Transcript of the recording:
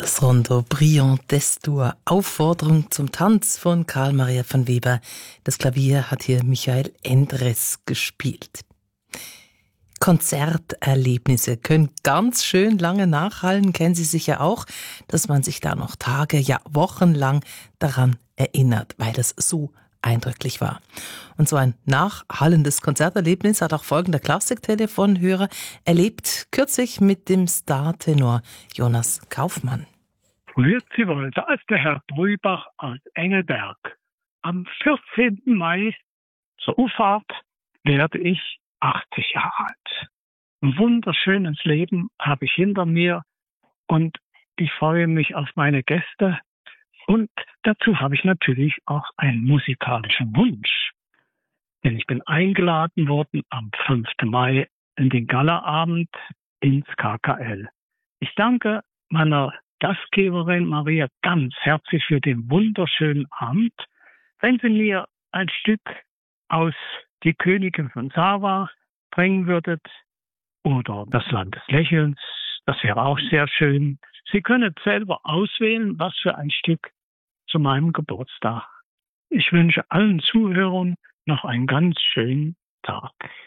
Das Rondo Brillant d'Estur, Aufforderung zum Tanz von Karl Maria von Weber. Das Klavier hat hier Michael Endres gespielt. Konzerterlebnisse können ganz schön lange nachhallen, kennen Sie sicher auch, dass man sich da noch Tage, ja Wochenlang daran erinnert, weil das so eindrücklich war. Und so ein nachhallendes Konzerterlebnis hat auch folgender Klassik-Telefonhörer erlebt, kürzlich mit dem Startenor Jonas Kaufmann. Grüezi wohl, da ist der Herr Brübach aus Engelberg. Am 14. Mai zur Auffahrt werde ich 80 Jahre alt. Ein wunderschönes Leben habe ich hinter mir und ich freue mich auf meine Gäste. Und dazu habe ich natürlich auch einen musikalischen Wunsch. Denn ich bin eingeladen worden am 5. Mai in den Galaabend ins KKL. Ich danke meiner Gastgeberin Maria ganz herzlich für den wunderschönen Abend. Wenn sie mir ein Stück aus Die Königin von Saba bringen würdet oder Das Land des Lächelns, das wäre auch sehr schön. Sie können selber auswählen, was für ein Stück zu meinem Geburtstag. Ich wünsche allen Zuhörern noch einen ganz schönen Tag.